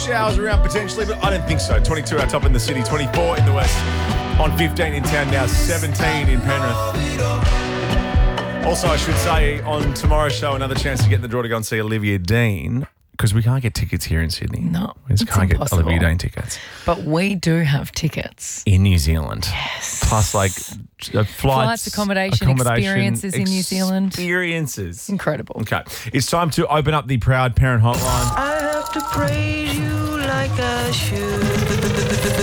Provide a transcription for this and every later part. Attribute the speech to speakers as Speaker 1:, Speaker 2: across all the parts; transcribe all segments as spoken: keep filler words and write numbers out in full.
Speaker 1: showers around potentially, but I don't think so. twenty-two our top in the city, twenty-four in the west. On fifteen in town now, seventeen in Penrith. Also, I should say, on tomorrow's show, another chance to get in the draw to go and see Olivia Dean, because we can't get tickets here in Sydney.
Speaker 2: No,
Speaker 1: we just
Speaker 2: it's
Speaker 1: can't
Speaker 2: impossible.
Speaker 1: get Olivia Dean tickets.
Speaker 2: But we do have tickets.
Speaker 1: In New Zealand.
Speaker 2: Yes.
Speaker 1: Plus, like, uh, flights,
Speaker 2: Flights, accommodation, experiences in New Zealand.
Speaker 1: Experiences.
Speaker 2: Incredible.
Speaker 1: Okay. It's time to open up the Proud Parent Hotline.
Speaker 3: I have to praise you like I should.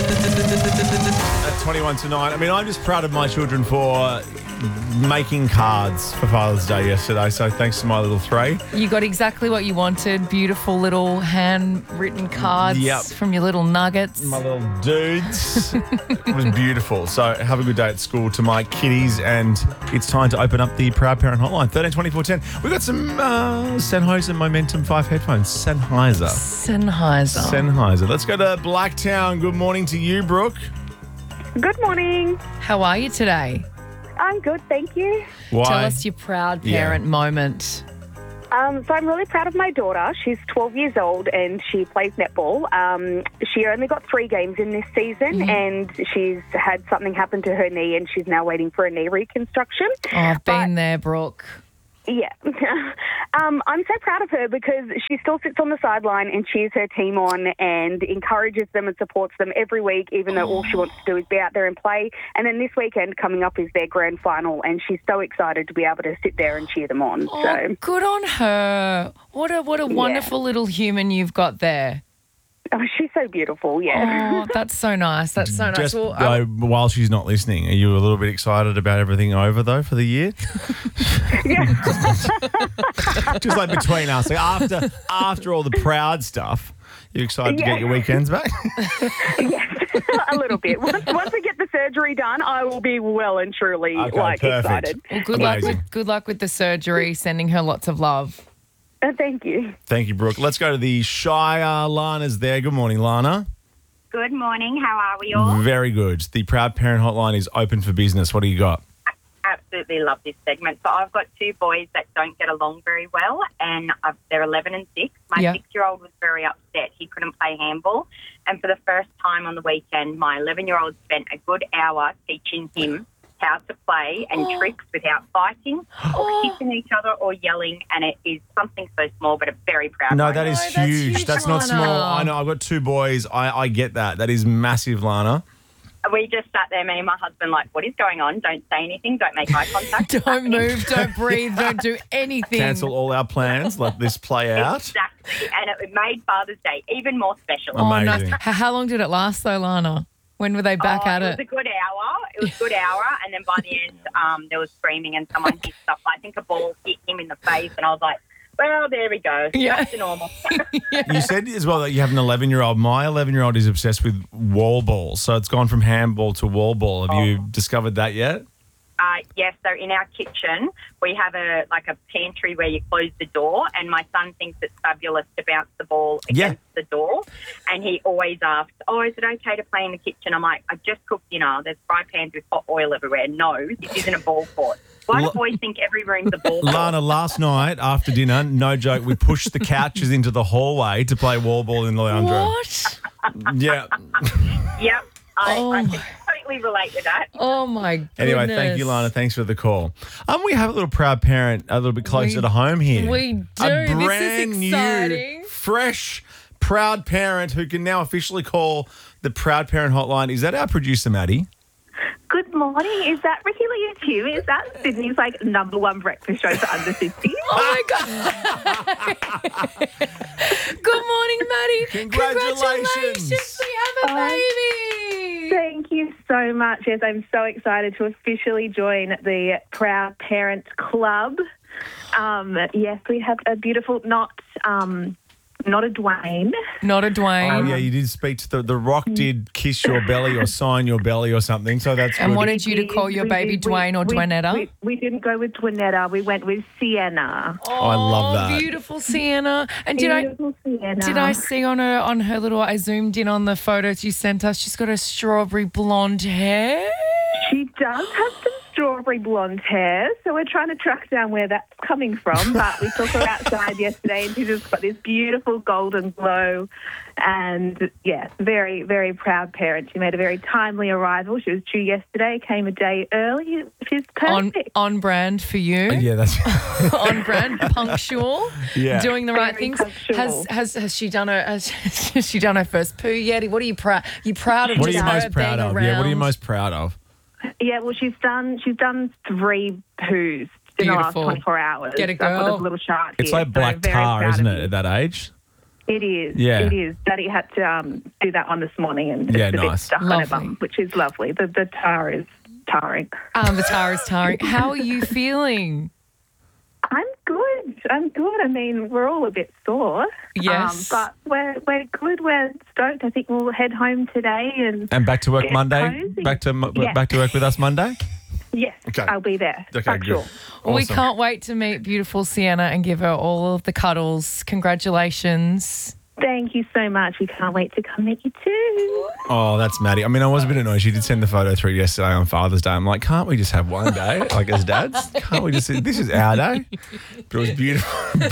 Speaker 1: At twenty-one tonight. I mean, I'm just proud of my children for making cards for Father's Day yesterday, so thanks to my little three.
Speaker 2: You got exactly what you wanted. Beautiful little handwritten cards
Speaker 1: Yep.
Speaker 2: from your little nuggets.
Speaker 1: My little dudes. It was beautiful. So have a good day at school to my kiddies, and it's time to open up the Proud Parent Hotline. thirteen twenty-four ten. We've got some uh, Sennheiser Momentum five headphones. Sennheiser.
Speaker 2: Sennheiser.
Speaker 1: Sennheiser. Let's go to Blacktown. Good morning to you, Brooke.
Speaker 4: Good morning.
Speaker 2: How are you today?
Speaker 4: I'm good, thank you.
Speaker 1: Why?
Speaker 2: Tell us your proud
Speaker 1: Yeah.
Speaker 2: parent moment.
Speaker 4: Um, so I'm really proud of my daughter. She's twelve years old and she plays netball. Um, she only got three games in this season and she's had something happen to her knee and she's now waiting for a knee reconstruction.
Speaker 2: Oh, I've
Speaker 4: But-
Speaker 2: been there, Brooke.
Speaker 4: Yeah. um, I'm so proud of her because she still sits on the sideline and cheers her team on and encourages them and supports them every week, even though all she wants to do is be out there and play. And then this weekend coming up is their grand final and she's so excited to be able to sit there and cheer them on.
Speaker 2: Oh,
Speaker 4: So,
Speaker 2: good on her. What a what a wonderful little human you've got there.
Speaker 4: oh, she's so beautiful, yeah.
Speaker 2: Oh, that's so nice. That's so nice.
Speaker 1: Just
Speaker 2: Well,
Speaker 1: uh,
Speaker 2: um,
Speaker 1: while she's not listening, are you a little bit excited about everything over, though, for the year? Just like between us. Like after after all the proud stuff, you excited to
Speaker 4: Yeah.
Speaker 1: get your weekends back?
Speaker 4: Yes, a little bit. Once, once we get the surgery done, I will be well and truly
Speaker 1: Okay,
Speaker 4: like
Speaker 1: perfect.
Speaker 4: excited.
Speaker 2: well, good luck
Speaker 1: Amazing.
Speaker 2: with good luck with the surgery. Sending her lots of love.
Speaker 4: Uh, thank you.
Speaker 1: Thank you, Brooke. Let's go to the Shire. Lana's there. Good morning, Lana.
Speaker 5: Good morning. How are we all?
Speaker 1: Very good. The Proud Parent Hotline is open for business. What do you got?
Speaker 5: Absolutely love this segment. So I've got two boys that don't get along very well, and I've, they're eleven and six. My
Speaker 2: Yeah.
Speaker 5: six-year-old was very upset. He couldn't play handball. And for the first time on the weekend, my eleven-year-old spent a good hour teaching him how to play and tricks without fighting or kicking each other or yelling. And it is something so small, but a very proud
Speaker 1: No,
Speaker 5: moment.
Speaker 1: that is
Speaker 2: No, that's
Speaker 1: huge.
Speaker 2: huge,
Speaker 1: That's not
Speaker 2: Lana.
Speaker 1: small. I know. I've got two boys. I, I get that. That is massive, Lana.
Speaker 5: We just sat there, me and my husband, like, what is going on? Don't say anything. Don't make eye contact.
Speaker 2: Don't move. Don't breathe. Don't do anything.
Speaker 1: Cancel all our plans. Let this play out.
Speaker 5: Exactly. And it made Father's Day even more special.
Speaker 2: Oh, no.
Speaker 1: Amazing.
Speaker 2: How, how long did it last, though, Lana? When were they back
Speaker 5: Oh,
Speaker 2: at
Speaker 5: it
Speaker 2: it?
Speaker 5: was a good hour. It was a good hour. And then by the end, um, there was screaming and someone hit stuff. I think a ball hit him in the face. And I was like, well, there we go.
Speaker 2: Yeah.
Speaker 5: Back to normal.
Speaker 1: You said as well that you have an eleven-year-old. My eleven-year-old is obsessed with wall ball. So it's gone from handball to wall ball. Have you discovered that yet?
Speaker 5: Uh, yes, so in our kitchen, we have a like a pantry where you close the door, and my son thinks it's fabulous to bounce the ball
Speaker 1: Yeah.
Speaker 5: against the door. And he always asks, oh, is it okay to play in the kitchen? I'm like, I just cooked dinner. There's fry pans with hot oil everywhere. No, this isn't a ball court. Why do
Speaker 1: L-
Speaker 5: boys think every room's a ball court?
Speaker 1: Lana, last night after dinner, no joke, we pushed the couches into the hallway to play wall ball in the lounge room.
Speaker 2: What?
Speaker 1: Yeah.
Speaker 5: Yep, I,
Speaker 2: Oh
Speaker 5: I
Speaker 2: my-
Speaker 5: can totally relate to that.
Speaker 2: Oh, my goodness.
Speaker 1: Anyway, thank you, Lana. Thanks for the call. Um, we have a little proud parent a little bit closer
Speaker 2: We-
Speaker 1: to home here.
Speaker 2: we do.
Speaker 1: A
Speaker 2: This is
Speaker 1: brand
Speaker 2: exciting.
Speaker 1: new, fresh, proud parent who can now officially call the Proud Parent Hotline. Is that our producer, Maddie?
Speaker 6: Good morning. Is that Ricky Lee and Q? Is that Sydney's like number one breakfast show for under fifty?
Speaker 2: Oh, my God. Good morning, Maddie.
Speaker 1: Congratulations.
Speaker 2: Congratulations. We have a baby.
Speaker 6: Thank you so much. Yes, I'm so excited to officially join the Proud Parents Club. Um, yes, we have a beautiful, not um, not a Dwayne.
Speaker 2: Not a Dwayne.
Speaker 1: Oh, yeah, you did speak to the, the Rock did kiss your belly or sign your belly or something, so that's
Speaker 2: And
Speaker 1: good.
Speaker 2: wanted you to call your
Speaker 6: We
Speaker 2: baby
Speaker 6: did- we-
Speaker 2: Dwayne or
Speaker 6: we-
Speaker 2: Dwanetta.
Speaker 6: We, we didn't go with Dwanetta. We went with Sienna.
Speaker 1: Oh, I love that.
Speaker 2: Beautiful Sienna. And did I
Speaker 6: Beautiful Sienna.
Speaker 2: did I see on her on her little I zoomed in on the photos you sent us, she's got a strawberry blonde hair.
Speaker 6: She does have some strawberry blonde hair, so we're trying to track down where that's coming from. But we took her outside yesterday and she just got this beautiful golden glow. And, yeah, very, very proud parent. She made a very timely arrival. She was due yesterday, came a day early. She's
Speaker 2: On
Speaker 6: perfect.
Speaker 2: on brand for you.
Speaker 1: Yeah, that's
Speaker 2: On brand, punctual,
Speaker 1: Yeah.
Speaker 2: doing the right
Speaker 6: Very
Speaker 2: things.
Speaker 6: punctual.
Speaker 2: Has has has she done her has, has she done her first poo yet? What are you proud? You proud of?
Speaker 1: What are
Speaker 2: just
Speaker 1: you
Speaker 2: her
Speaker 1: most proud
Speaker 2: being
Speaker 1: of? Yeah, what are you
Speaker 2: around?
Speaker 1: most proud of?
Speaker 6: Yeah, well, she's done she's done three poos in the last
Speaker 2: Beautiful.
Speaker 6: twenty-four hours.
Speaker 2: Get a
Speaker 6: I've got
Speaker 2: girl.
Speaker 6: a little chart
Speaker 1: It's
Speaker 6: here,
Speaker 1: like
Speaker 6: so
Speaker 1: black
Speaker 6: very
Speaker 1: tar,
Speaker 6: proud
Speaker 1: isn't
Speaker 6: of
Speaker 1: it,
Speaker 6: you.
Speaker 1: at that age?
Speaker 6: It is.
Speaker 1: Yeah.
Speaker 6: It is. Daddy had to um, do that one this morning and
Speaker 1: Yeah,
Speaker 6: it's a bit
Speaker 1: nice.
Speaker 6: stuck on her
Speaker 2: Lovely.
Speaker 6: bum, which is lovely. The, the tar is tarring.
Speaker 2: Um, the tar is tarring. How are you feeling?
Speaker 6: I'm good. I'm good. I mean, we're all a bit sore.
Speaker 2: Yes.
Speaker 6: Um, but we're, we're good. We're stoked. I think we'll head home today and
Speaker 1: And back to work
Speaker 6: Get
Speaker 1: Monday?
Speaker 6: cozy.
Speaker 1: Back to mo-
Speaker 6: Yeah.
Speaker 1: back to work with us Monday?
Speaker 6: yes,
Speaker 1: Okay.
Speaker 6: I'll be there.
Speaker 1: Okay,
Speaker 6: Factual.
Speaker 1: good.
Speaker 2: We
Speaker 1: Awesome.
Speaker 2: can't wait to meet beautiful Sienna and give her all of the cuddles. Congratulations.
Speaker 6: Thank you so much. We can't wait to come meet you too.
Speaker 1: Oh, that's Maddie. I mean, I was a bit annoyed. She did send the photo through yesterday on Father's Day. I'm like, can't we just have one day, like as dads? Can't we just say, this is our day? But it was beautiful.